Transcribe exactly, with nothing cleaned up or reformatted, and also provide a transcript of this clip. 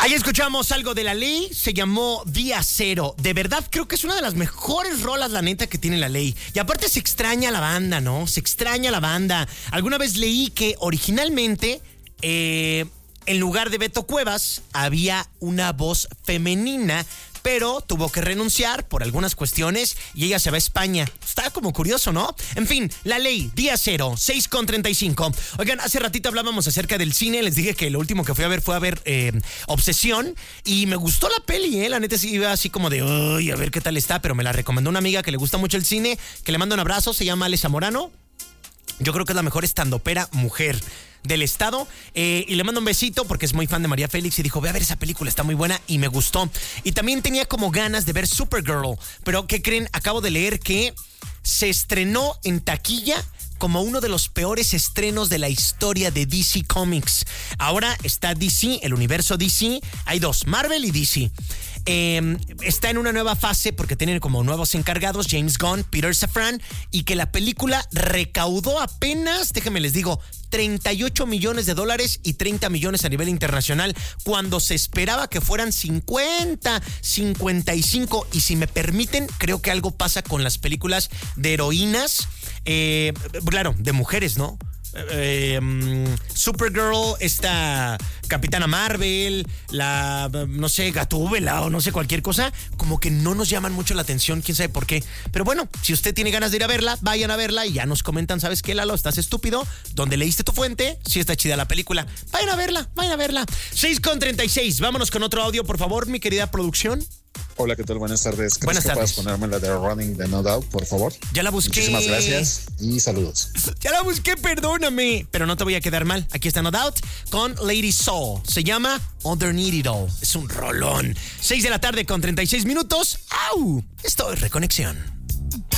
Ahí escuchamos algo de La Ley, se llamó Día Cero. De verdad, creo que es una de las mejores rolas, la neta, que tiene La Ley. Y aparte se extraña la banda, ¿no? Se extraña la banda. Alguna vez leí que originalmente, eh, en lugar de Beto Cuevas, había una voz femenina, pero tuvo que renunciar por algunas cuestiones y ella se va a España. Está como curioso, ¿no? En fin, La Ley, Día Cero, seis con treinta y cinco. Oigan, hace ratito hablábamos acerca del cine. Les dije que lo último que fui a ver fue a ver eh, Obsesión. Y me gustó la peli, ¿eh? La neta sí iba así como de, uy, a ver qué tal está. Pero me la recomendó una amiga que le gusta mucho el cine, que le mando un abrazo. Se llama Ale Zamorano. Yo creo que es la mejor estandopera mujer del estado, eh, y le mando un besito porque es muy fan de María Félix y dijo, ve a ver esa película, está muy buena y me gustó. Y también tenía como ganas de ver Supergirl, pero ¿qué creen? Acabo de leer que se estrenó en taquilla como uno de los peores estrenos de la historia de D C Comics. Ahora está D C, el universo D C, hay dos, Marvel y D C. Eh, está en una nueva fase porque tienen como nuevos encargados, James Gunn, Peter Safran, y que la película recaudó apenas, déjenme les digo, treinta y ocho millones de dólares y treinta millones a nivel internacional, cuando se esperaba que fueran cincuenta, cincuenta y cinco. Y si me permiten, creo que algo pasa con las películas de heroínas, eh, claro, de mujeres, ¿no? Eh, um, Supergirl, esta Capitana Marvel, la, no sé, Gatúbela o no sé, cualquier cosa, como que no nos llaman mucho la atención, quién sabe por qué. Pero bueno, si usted tiene ganas de ir a verla, vayan a verla y ya nos comentan, ¿sabes qué, Lalo? ¿Estás estúpido? ¿Dónde leíste tu fuente? Sí está chida la película. Vayan a verla, vayan a verla. seis con treinta y seis, vámonos con otro audio, por favor, mi querida producción. Hola, ¿qué tal? Buenas tardes. ¿Crees Buenas que tardes. puedas ponerme la de Running de No Doubt, por favor? Ya la busqué. Muchísimas gracias y saludos. Ya la busqué, perdóname. Pero no te voy a quedar mal. Aquí está No Doubt con Lady Soul. Se llama Underneath It All. Es un rolón. seis de la tarde con treinta y seis minutos. ¡Au! Esto es Reconexión.